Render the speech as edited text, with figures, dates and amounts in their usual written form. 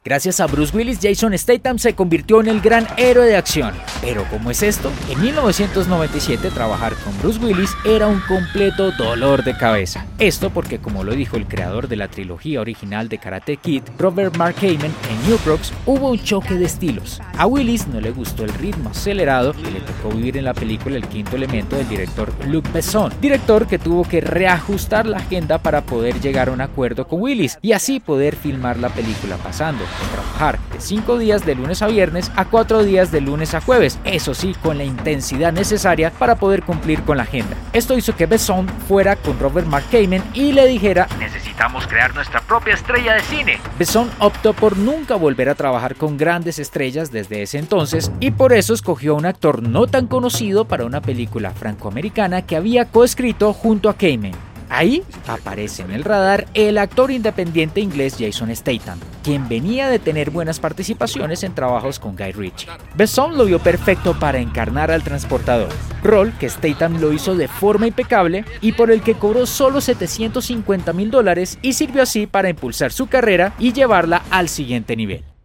Gracias a Bruce Willis, Jason Statham se convirtió en el gran héroe de acción. Pero ¿cómo es esto? En 1997 trabajar con Bruce Willis era un completo dolor de cabeza. Esto porque, como lo dijo el creador de la trilogía original de Karate Kid, Robert Mark Kamen, en New Crooks hubo un choque de estilos. A Willis no le gustó el ritmo acelerado que le tocó vivir en la película El Quinto Elemento del director Luc Besson, director que tuvo que reajustar la agenda para poder llegar a un acuerdo con Willis y así poder filmar la película, pasando de trabajar de 5 días de lunes a viernes a 4 días de lunes a jueves, eso sí, con la intensidad necesaria para poder cumplir con la agenda. Esto hizo que Besson fuera con Robert Mark Kamen y le dijera: necesitamos crear nuestra propia estrella de cine. Besson optó por nunca volver a trabajar con grandes estrellas desde ese entonces y por eso escogió a un actor no tan conocido para una película francoamericana que había coescrito junto a Kamen. Ahí aparece en el radar el actor independiente inglés Jason Statham, quien venía de tener buenas participaciones en trabajos con Guy Ritchie. Besson lo vio perfecto para encarnar al transportador, rol que Statham lo hizo de forma impecable y por el que cobró solo $750,000 y sirvió así para impulsar su carrera y llevarla al siguiente nivel.